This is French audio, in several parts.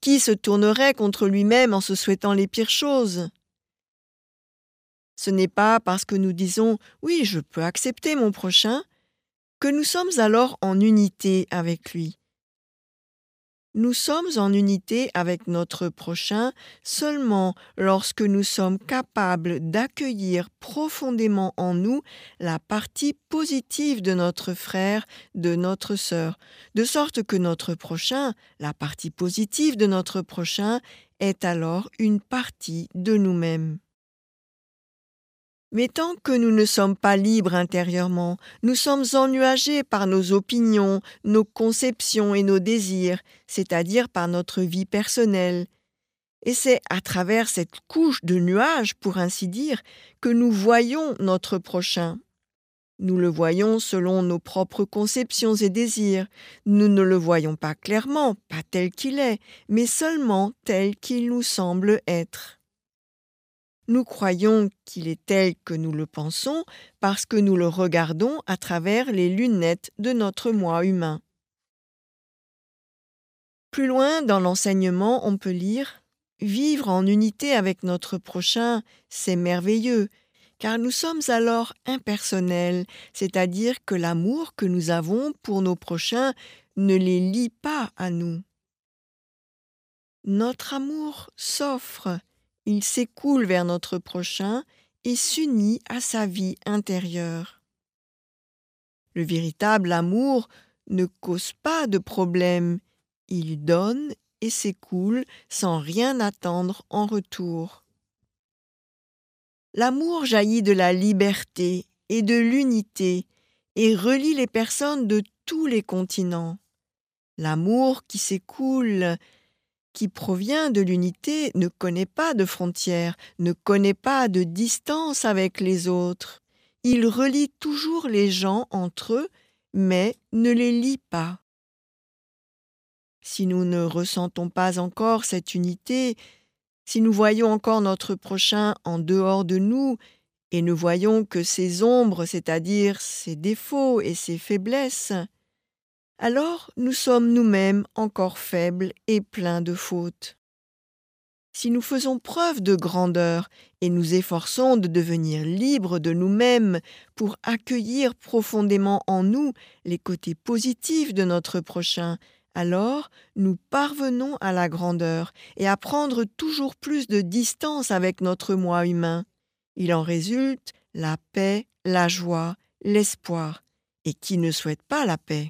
Qui se tournerait contre lui-même en se souhaitant les pires choses? Ce n'est pas parce que nous disons « oui, je peux accepter mon prochain » que nous sommes alors en unité avec lui. Nous sommes en unité avec notre prochain seulement lorsque nous sommes capables d'accueillir profondément en nous la partie positive de notre frère, de notre sœur, de sorte que notre prochain, la partie positive de notre prochain, est alors une partie de nous-mêmes. Mais tant que nous ne sommes pas libres intérieurement, nous sommes ennuagés par nos opinions, nos conceptions et nos désirs, c'est-à-dire par notre vie personnelle. Et c'est à travers cette couche de nuages, pour ainsi dire, que nous voyons notre prochain. Nous le voyons selon nos propres conceptions et désirs. Nous ne le voyons pas clairement, pas tel qu'il est, mais seulement tel qu'il nous semble être. Nous croyons qu'il est tel que nous le pensons parce que nous le regardons à travers les lunettes de notre moi humain. Plus loin dans l'enseignement, on peut lire « Vivre en unité avec notre prochain, c'est merveilleux, car nous sommes alors impersonnels, c'est-à-dire que l'amour que nous avons pour nos prochains ne les lie pas à nous. Notre amour s'offre. Il s'écoule vers notre prochain et s'unit à sa vie intérieure. Le véritable amour ne cause pas de problème. Il donne et s'écoule sans rien attendre en retour. L'amour jaillit de la liberté et de l'unité et relie les personnes de tous les continents. L'amour qui s'écoule, qui provient de l'unité, ne connaît pas de frontières, ne connaît pas de distance avec les autres. Il relie toujours les gens entre eux, mais ne les lie pas. Si nous ne ressentons pas encore cette unité, si nous voyons encore notre prochain en dehors de nous, et ne voyons que ses ombres, c'est-à-dire ses défauts et ses faiblesses, alors nous sommes nous-mêmes encore faibles et pleins de fautes. Si nous faisons preuve de grandeur et nous efforçons de devenir libres de nous-mêmes pour accueillir profondément en nous les côtés positifs de notre prochain, alors nous parvenons à la grandeur et à prendre toujours plus de distance avec notre moi humain. Il en résulte la paix, la joie, l'espoir. Et qui ne souhaite pas la paix?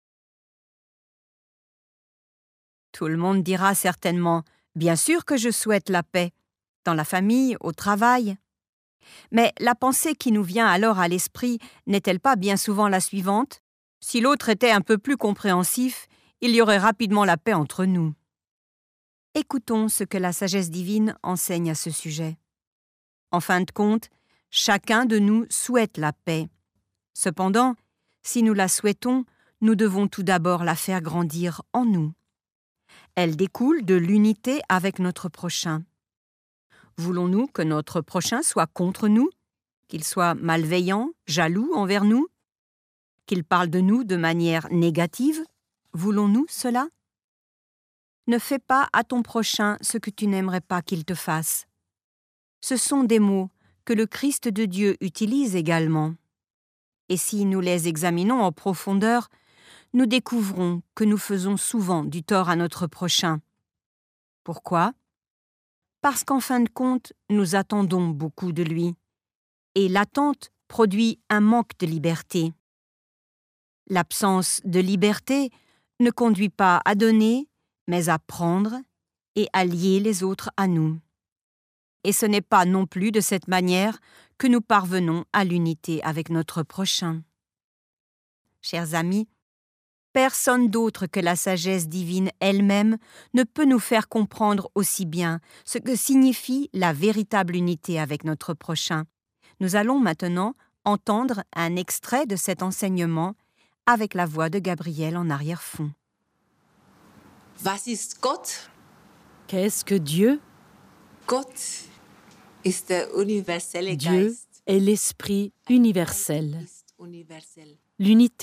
Tout le monde dira certainement « Bien sûr que je souhaite la paix, dans la famille, au travail. » Mais la pensée qui nous vient alors à l'esprit n'est-elle pas bien souvent la suivante? Si l'autre était un peu plus compréhensif, il y aurait rapidement la paix entre nous. Écoutons ce que la sagesse divine enseigne à ce sujet. En fin de compte, chacun de nous souhaite la paix. Cependant, si nous la souhaitons, nous devons tout d'abord la faire grandir en nous. Elle découle de l'unité avec notre prochain. Voulons-nous que notre prochain soit contre nous, qu'il soit malveillant, jaloux envers nous, qu'il parle de nous de manière négative? Voulons-nous cela? Ne fais pas à ton prochain ce que tu n'aimerais pas qu'il te fasse. Ce sont des mots que le Christ de Dieu utilise également. Et si nous les examinons en profondeur, nous découvrons que nous faisons souvent du tort à notre prochain. Pourquoi? Parce qu'en fin de compte, nous attendons beaucoup de lui. Et l'attente produit un manque de liberté. L'absence de liberté ne conduit pas à donner, mais à prendre et à lier les autres à nous. Et ce n'est pas non plus de cette manière que nous parvenons à l'unité avec notre prochain. Chers amis, personne d'autre que la sagesse divine elle-même ne peut nous faire comprendre aussi bien ce que signifie la véritable unité avec notre prochain. Nous allons maintenant entendre un extrait de cet enseignement avec la voix de Gabriel en arrière-fond. Was ist Gott? Qu'est-ce que Dieu? Gott ist der universelle Dieu Geist. est l'esprit universel. Ist universell. L'unité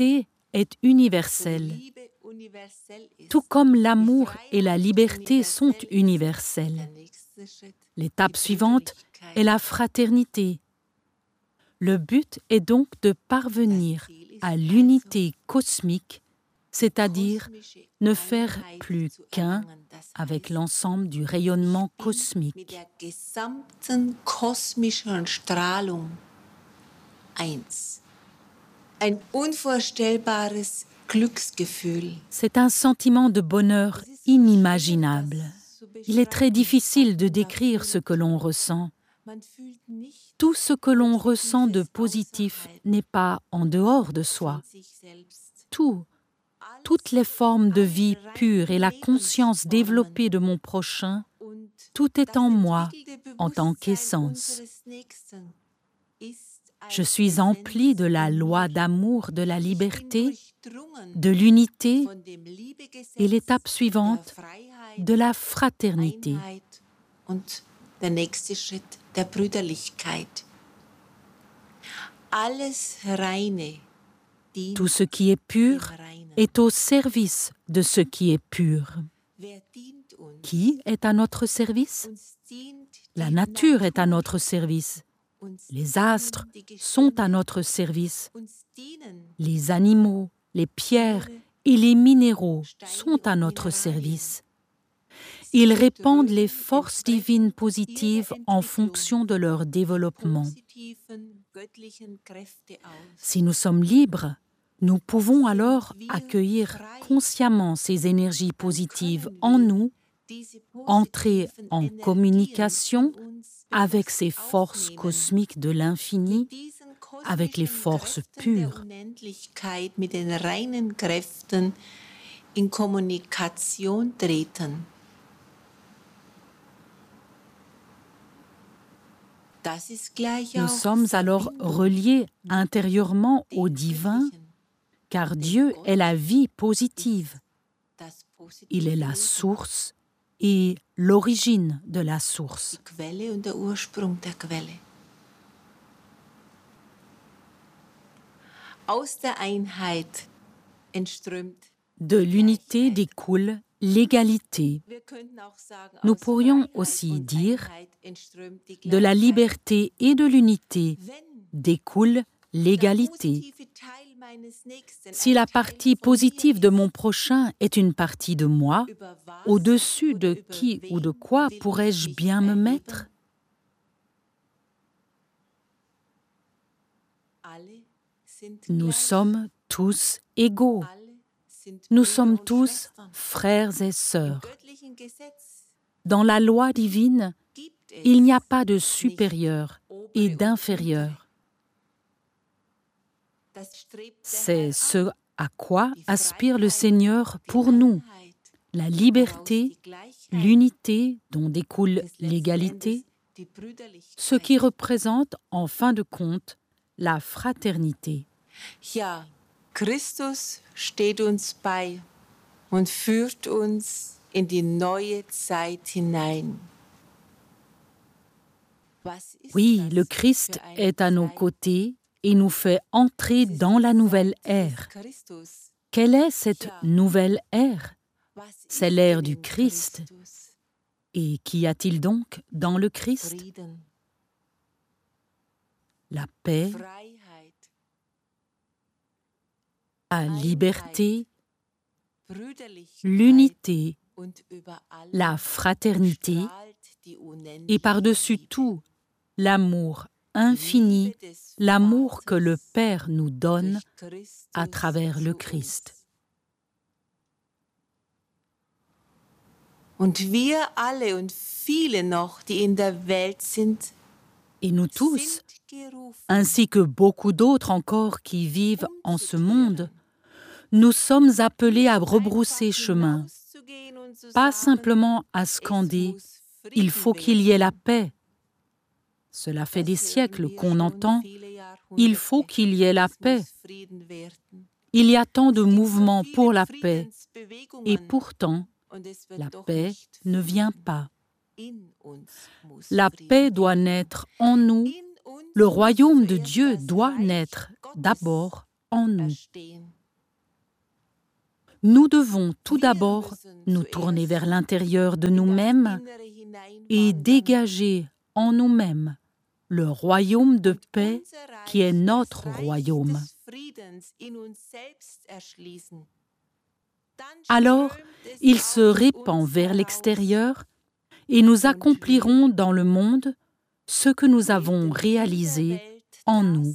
est universelle, Liebe universell ist. tout comme Die l'amour et la Freiheit liberté sont universell ist. universelles. Der nächste Schritt, L'étape die suivante Brüderlichkeit. est la fraternité. Le but est donc de parvenir à l'unité cosmique, c'est-à-dire ne faire plus qu'un avec l'ensemble du rayonnement mit cosmique. der gesamten kosmischen Strahlung eins. Ein unvorstellbares Glücksgefühl. C'est un sentiment de bonheur inimaginable. Il est très difficile de décrire ce que l'on ressent. Man fühlt nicht Tout ce que l'on ressent de positif n'est pas en dehors de soi. sich selbst. Toutes les formes de vie pure et la conscience développée de mon prochain, Und tout est das en moi entwickelte en tant Bewusstsein qu'essence. unseres Nächsten ist Je als suis emplie de la Essenz loi in mir. d'amour, de la Ich bin liberté, durchdrungen de l'unité von dem Liebegesetz et l'étape der suivante, Freiheit, de la fraternité. Einheit und der nächste Schritt der Brüderlichkeit. Alles Reine dient Tout ce qui est pur dem Reinen. est au service de ce qui est pur. Wer dient uns? Qui est à notre service? Uns dient La die nature est à Natur. notre service. Uns Les dienen astres die sont à Gestirne. notre service. Uns dienen Les animaux, les pierres et les minéraux sont à notre service. Ils répandent les forces divines positives en fonction de leur développement. positiven göttlichen Kräfte aus. Si nous sommes libres, nous pouvons alors accueillir consciemment ces énergies positives en nous, Diese entrer positiven en Energien communication in uns avec bewusst ces forces aufnehmen. cosmiques de l'infini, Mit diesen avec les kosmischen forces Kräften der pures. Unendlichkeit, mit den reinen Kräften in Kommunikation treten. Das ist gleich Nous auch sommes alors Verbindung reliés intérieurement au dem divin, Göttlichen, car Dieu est la vie positive. das positive Il est la Leben, source et l'origine de la source. die Quelle und der Ursprung der Quelle. Aus der Einheit entströmt. De l'unité découle l'égalité. Wir könnten auch sagen, Nous aus pourrions Freiheit aussi und dire, Einheit entströmt die de la Gleichheit. liberté et de l'unité Wenn découle der l'égalité. positive Teil meines Nächsten, Si ein la Teil partie von mir positive de ist, mon prochain est une partie de moi, über was au-dessus oder de über qui ou de wen quoi will ich pourrais-je mich bien me erheben? mettre? Alle sind Nous gleich. sommes tous égaux. Alle sind Nous Brüder sommes und tous Schwestern. frères et Im sœurs. göttlichen Gesetz Dans la loi divine, gibt es il n'y a pas de supérieur obere et und d'inférieur. untere. Das strebt der C'est Herr ce an, à quoi die aspire le Freiheit, Seigneur die pour nous. Einheit, La woraus liberté, die Gleichheit, l'unité dont découle des letzten l'égalité, Endes die Brüderlichkeit. ce qui représente en fin de compte la fraternité. Ja, Christus steht uns bei und führt uns in die neue Zeit hinein. Was ist Oui, das le Christ für eine est à nos Zeit? côtés et nous fait entrer Es ist dans la die nouvelle Zeit des ère. Christus. Quelle est cette nouvelle ère? Was C'est ist l'ère denn du in Christ. Christus? Et qu'y a-t-il donc dans le Christ? Frieden, La paix, Freiheit, la liberté, Brüderlichkeit l'unité, und über allem la fraternité strahlt die et par-dessus unendliche tout, l'amour infini, Liebe des l'amour que le Vaters Père nous donne durch Christus à travers le zu Christ. uns. Und wir alle und viele noch, die in der Welt sind, Et nous tous, sind gerufen, ainsi que beaucoup d'autres encore qui vivent en ce monde, nous sommes appelés à rebrousser chemin, hinauszugehen und zu pas sagen, simplement à es scander muss « il Frieden faut qu'il y ait la werden. paix ». Cela fait des Das hören siècles wir qu'on schon entend viele « il faut Jahrhunderte. qu'il y ait la Es paix muss Frieden werden. ». Il y a tant de Es gibt so mouvements viele pour la paix, Friedensbewegungen et pourtant, und es wird la doch paix nicht ne vient Frieden. pas. In uns muss La Frieden paix doit werden. naître en nous, In uns le muss royaume de zuerst Dieu das doit Reich naître Gottes d'abord en nous. erstehen. nous devons tout d'abord nous tourner vers l'intérieur de nous-mêmes et dégager en nous-mêmes le royaume de paix qui est notre royaume. Alors, il se répand vers l'extérieur et nous accomplirons dans le monde ce que nous avons réalisé en nous.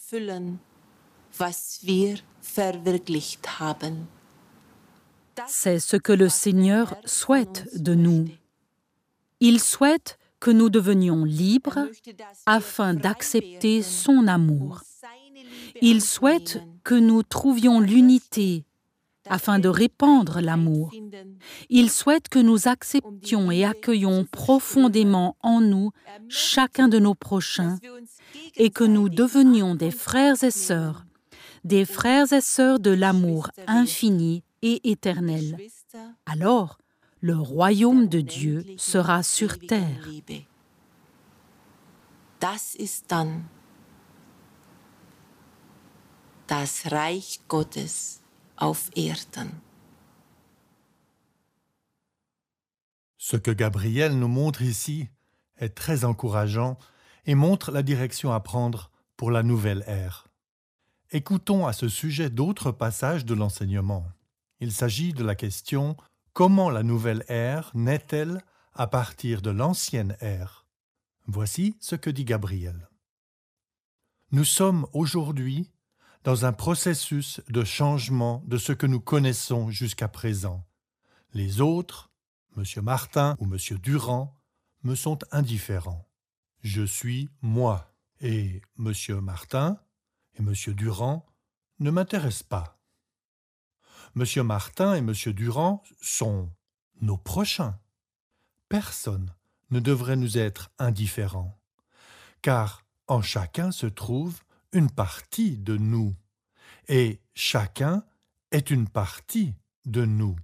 C'est ce que le Seigneur souhaite de nous. Il souhaite que nous devenions libres afin d'accepter son amour. Il souhaite que nous trouvions l'unité afin de répandre l'amour. Il souhaite que nous acceptions et accueillions profondément en nous chacun de nos prochains et que nous devenions des frères et sœurs de l'amour infini et éternel. Alors, le royaume de Dieu sera sur terre. Das ist dann das Reich Gottes auf Erden. Ce que Gabriel nous montre ici est très encourageant et montre la direction à prendre pour la nouvelle ère. Écoutons à ce sujet d'autres passages de l'enseignement. Il s'agit de la question « Comment la nouvelle ère naît-elle à partir de l'ancienne ère ?» Voici ce que dit Gabriel. Nous sommes aujourd'hui dans un processus de changement de ce que nous connaissons jusqu'à présent. Les autres, M. Martin ou M. Durand, me sont indifférents. Je suis moi, et M. Martin et M. Durand ne m'intéressent pas. M. Martin et M. Durand sont nos prochains. Personne ne devrait nous être indifférent, car en chacun se trouve une partie de nous, et chacun est une partie de nous.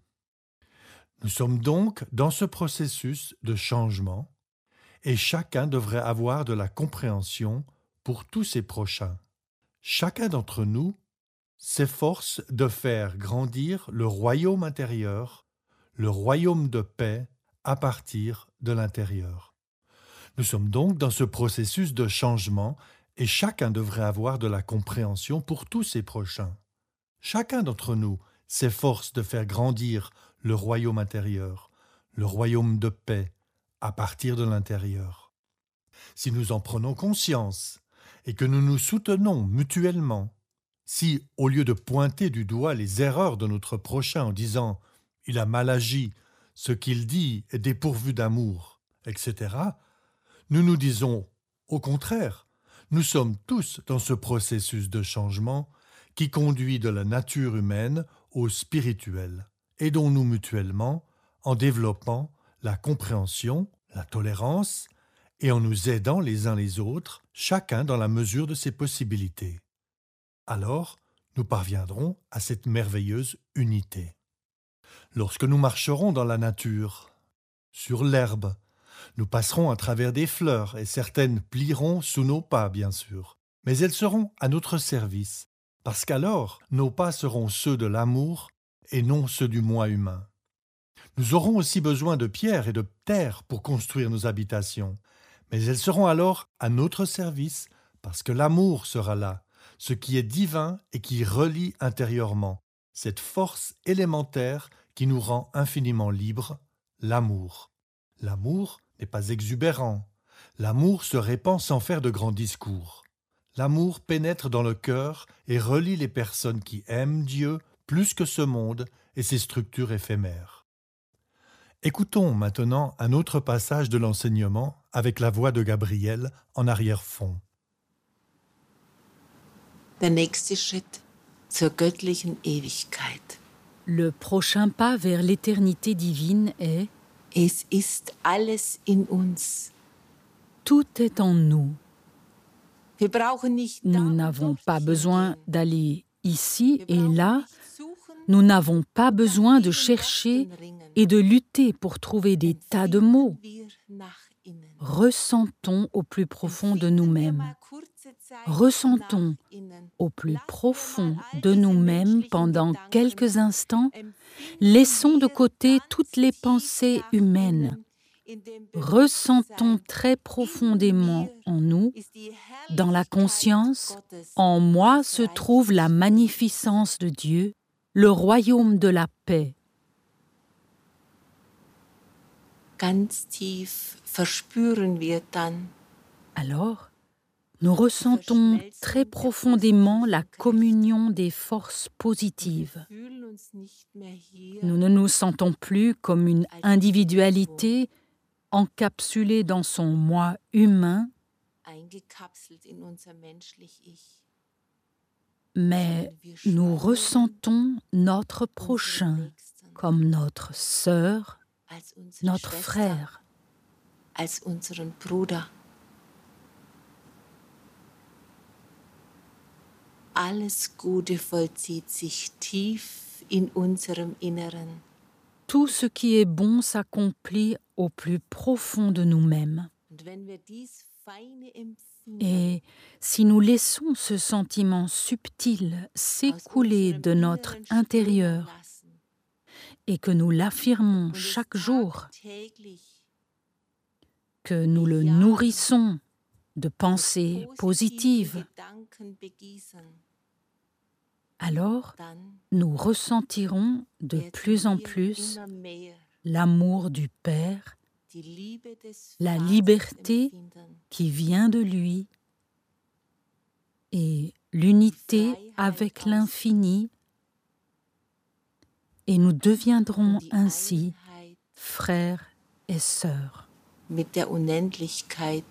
Nous sommes donc dans ce processus de changement, et chacun devrait avoir de la compréhension pour tous ses prochains. Chacun d'entre nous s'efforce de faire grandir le royaume intérieur, le royaume de paix, à partir de l'intérieur. Nous sommes donc dans ce processus de changement et chacun devrait avoir de la compréhension pour tous ses prochains. Chacun d'entre nous s'efforce de faire grandir le royaume intérieur, le royaume de paix, à partir de l'intérieur. Si nous en prenons conscience et que nous nous soutenons mutuellement, si, au lieu de pointer du doigt les erreurs de notre prochain en disant « il a mal agi », ce qu'il dit est dépourvu d'amour, etc., nous nous disons, au contraire, nous sommes tous dans ce processus de changement qui conduit de la nature humaine au spirituel. Aidons-nous mutuellement en développant la compréhension, la tolérance et en nous aidant les uns les autres, chacun dans la mesure de ses possibilités. Alors, nous parviendrons à cette merveilleuse unité. Lorsque nous marcherons dans la nature, sur l'herbe, nous passerons à travers des fleurs et certaines plieront sous nos pas, bien sûr. Mais elles seront à notre service, parce qu'alors nos pas seront ceux de l'amour et non ceux du moi humain. Nous aurons aussi besoin de pierres et de terre pour construire nos habitations, mais elles seront alors à notre service, parce que l'amour sera là, ce qui est divin et qui relie intérieurement, cette force élémentaire qui nous rend infiniment libres, l'amour. L'amour n'est pas exubérant. L'amour se répand sans faire de grands discours. L'amour pénètre dans le cœur et relie les personnes qui aiment Dieu plus que ce monde et ses structures éphémères. Écoutons maintenant un autre passage de l'enseignement avec la voix de Gabriel en arrière-fond. Der nächste Schritt zur göttlichen Ewigkeit. Le prochain pas vers l'éternité divine est « Es ist alles in uns. Tout est en nous. Wir brauchen nicht Nous n'avons pas besoin d'aller ici et là. Nous n'avons pas besoin de chercher et de lutter pour trouver des tas de mots. Ressentons au plus profond de nous-mêmes. ressentons au plus profond de nous-mêmes pendant quelques instants, laissons de côté toutes les pensées humaines. Ressentons très profondément en nous, dans la conscience, en moi se trouve la magnificence de Dieu, le royaume de la paix. Ganz tief verspüren wir dann, Alors, nous ressentons très profondément la communion des forces positives. fühlen uns nicht mehr hier, Nous ne nous sentons plus comme une individualité encapsulée dans son moi humain, eingekapselt in unser menschlich Ich. mais nous ressentons notre Unseren prochain Nächsten comme notre sœur, als unsere notre Schwester, frère. als unseren Bruder. Alles Gute vollzieht sich tief in unserem Inneren. Tout ce qui est bon s'accomplit au plus profond de nous-mêmes. Und wenn wir dies feine Empfinden Et si nous laissons ce sentiment subtil aus s'écouler unserem de notre Inneren strömen intérieur lassen et que nous l'affirmons und es chaque jour, tagtäglich que nous le nourrissons de pensées positive positives, Gedanken begießen, alors dann nous ressentirons de werden plus en wir plus immer mehr l'amour du Père, die Liebe des la Vaters liberté empfinden, qui vient de lui et l'unité avec l'infini, et nous deviendrons und die ainsi Einheit frères et sœurs. mit der Unendlichkeit.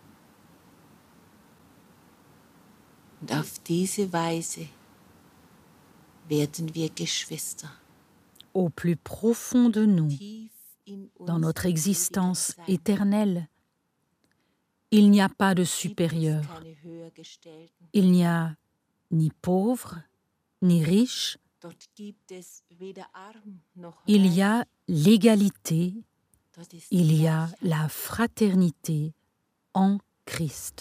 Und auf diese Weise werden wir Geschwister. Au plus profond de nous, Tief in dans notre unserem existence ewigen Sein éternelle, il n'y a pas de gibt es supérieur, keine Höhergestellten. il n'y a ni pauvre, ni riche, Dort gibt es weder arm noch il reich. y a l'égalité, Dort ist il y a Gleichheit. la fraternité en Christ.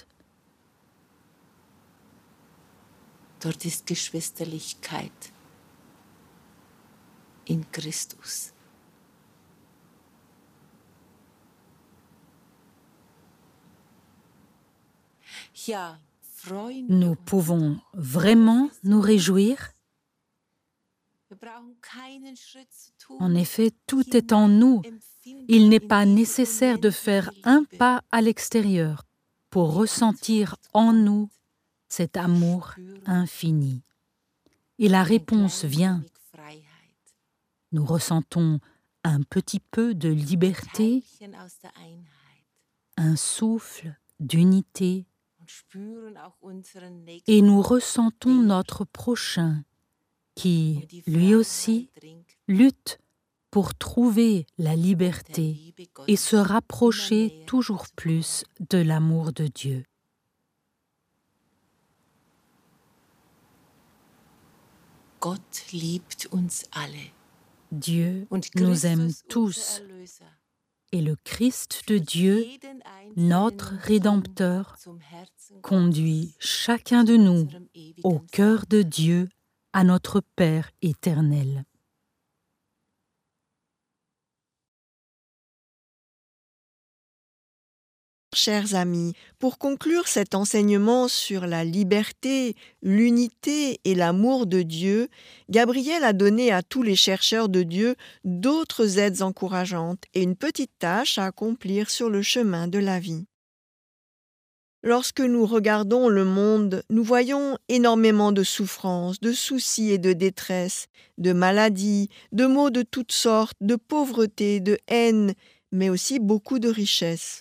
Dort ist Geschwisterlichkeit in Christus. Ja, freuen wir Nous uns. pouvons vraiment nous réjouir. Wir brauchen keinen Schritt zu tun. En effet, tout est en nous. Il n'est pas nécessaire de faire un pas à l'extérieur pour ressentir en nous cet amour infini. Et la réponse vient. Nous ressentons un petit peu de liberté, un souffle d'unité, et nous ressentons notre prochain qui, lui aussi, lutte pour trouver la liberté et se rapprocher toujours plus de l'amour de Dieu. Gott liebt uns alle. Dieu Und nous aime Christus, tous, unser Erlöser, et le Christ de Dieu, jeden einzelnen notre von Rédempteur, zum Herzen conduit chacun de nous unserem ewigen au cœur de Dieu, à notre Père éternel. Chers amis, pour conclure cet enseignement sur la liberté, l'unité et l'amour de Dieu, Gabriel a donné à tous les chercheurs de Dieu d'autres aides encourageantes et une petite tâche à accomplir sur le chemin de la vie. Lorsque nous regardons le monde, nous voyons énormément de souffrances, de soucis et de détresse, de maladies, de maux de toutes sortes, de pauvreté, de haine, mais aussi beaucoup de richesses.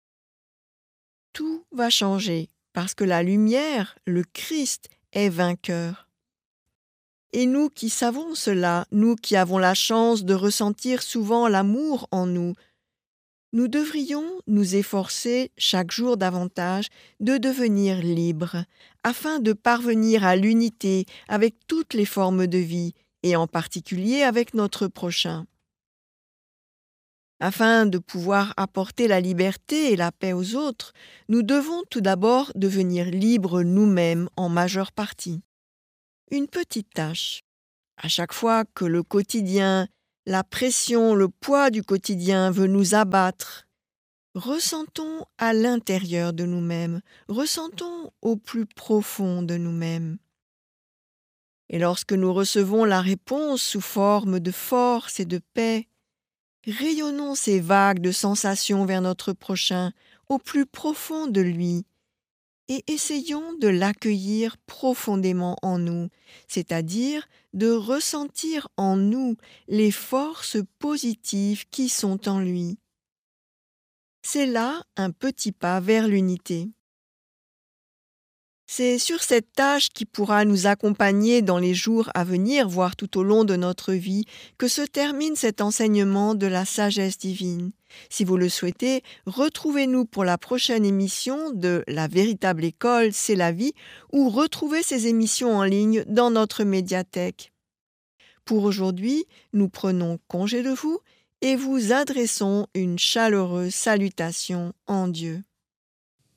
Tout va changer parce que la lumière, le Christ, est vainqueur. Et nous qui savons cela, nous qui avons la chance de ressentir souvent l'amour en nous, nous devrions nous efforcer chaque jour davantage de devenir libres, afin de parvenir à l'unité avec toutes les formes de vie, et en particulier avec notre prochain. Afin de pouvoir apporter la liberté et la paix aux autres, nous devons tout d'abord devenir libres nous-mêmes en majeure partie. Une petite tâche. À chaque fois que le quotidien, la pression, le poids du quotidien veut nous abattre, ressentons à l'intérieur de nous-mêmes, ressentons au plus profond de nous-mêmes. Et lorsque nous recevons la réponse sous forme de force et de paix, rayonnons ces vagues de sensations vers notre prochain, au plus profond de lui, et essayons de l'accueillir profondément en nous, c'est-à-dire de ressentir en nous les forces positives qui sont en lui. C'est là un petit pas vers l'unité. C'est sur cette tâche qui pourra nous accompagner dans les jours à venir, voire tout au long de notre vie, que se termine cet enseignement de la sagesse divine. Si vous le souhaitez, retrouvez-nous pour la prochaine émission de La véritable école, c'est la vie, ou retrouvez ces émissions en ligne dans notre médiathèque. Pour aujourd'hui, nous prenons congé de vous et vous adressons une chaleureuse salutation en Dieu.